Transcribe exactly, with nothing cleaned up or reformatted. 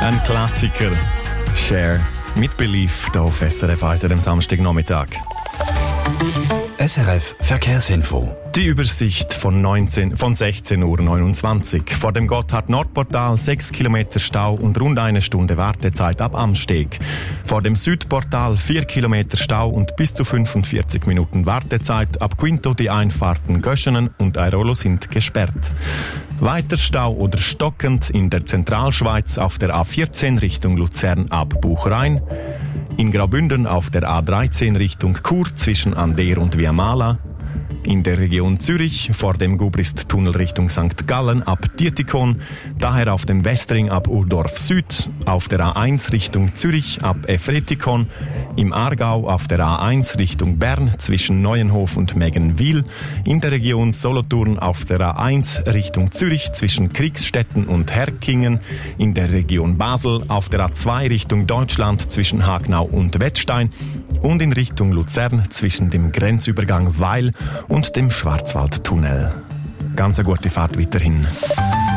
Ein Klassiker. Cher mit Belief hier auf S R F eins am Samstagnachmittag. S R F Verkehrsinfo. Die Übersicht von, neunzehn, von sechzehn Uhr neunundzwanzig. Vor dem Gotthard-Nordportal sechs Kilometer Stau und rund eine Stunde Wartezeit ab Amsteg. Vor dem Südportal vier Kilometer Stau und bis zu fünfundvierzig Minuten Wartezeit. Ab Quinto die Einfahrten Göschenen und Airolo sind gesperrt. Weiter Stau oder stockend in der Zentralschweiz auf der A vierzehn Richtung Luzern ab Buchrein. In Graubünden auf der A dreizehn Richtung Chur zwischen Ander und Viamala. In der Region Zürich vor dem Gubrist-Tunnel Richtung Sankt Gallen ab Dietikon, daher auf dem Westring ab Urdorf Süd, auf der A eins Richtung Zürich ab Efretikon, im Aargau auf der A eins Richtung Bern zwischen Neuenhof und Meggenwil, in der Region Solothurn auf der A eins Richtung Zürich zwischen Kriegsstetten und Herkingen, in der Region Basel auf der A zwei Richtung Deutschland zwischen Hagnau und Wettstein und in Richtung Luzern zwischen dem Grenzübergang Weil und dem Schwarzwaldtunnel. Ganz eine gute Fahrt weiterhin.